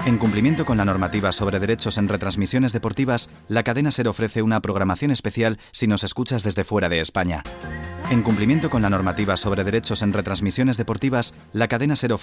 En cumplimiento con la normativa sobre derechos en retransmisiones deportivas, la cadena SER ofrece una programación especial si nos escuchas desde fuera de España. En cumplimiento con la normativa sobre derechos en retransmisiones deportivas, la cadena SER ofrece